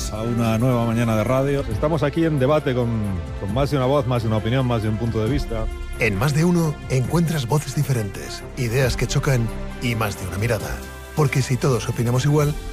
bienvenidos a una nueva mañana de radio. Estamos aquí en debate con más de una voz, más de una opinión, más de un punto de vista. En Más de Uno encuentras voces diferentes, ideas que chocan y más de una mirada. Porque si todos opinamos igual,